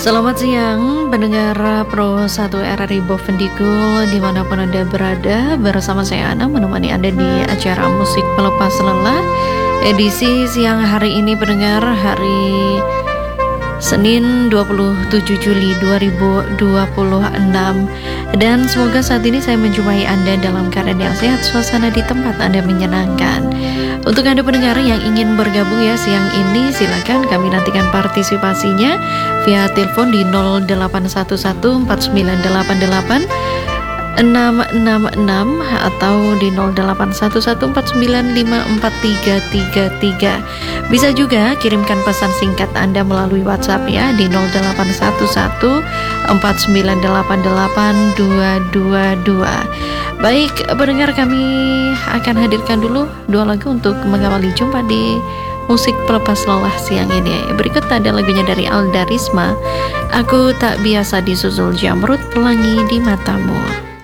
Selamat siang pendengar Pro 1 RRI Bovendigul dimanapun Anda berada. Bersama saya Ana menemani Anda di acara musik pelepas lelah edisi siang hari ini pendengar, hari Senin 27 Juli 2026. Dan semoga saat ini saya menjumpai Anda dalam keadaan yang sehat, suasana di tempat Anda menyenangkan. Untuk Anda pendengar yang ingin bergabung ya siang ini, silakan kami nantikan partisipasinya via telepon di 08114988 666 atau di 081149543333. Bisa juga kirimkan pesan singkat Anda melalui WhatsApp ya di 081149882222. Baik pendengar, kami akan hadirkan dulu dua lagu untuk mengawali jumpa di musik pelepas lelah siang ini. Berikut ada lagunya dari Alda Risma, Aku Tak Biasa, disusul Jamrud, Pelangi di Matamu.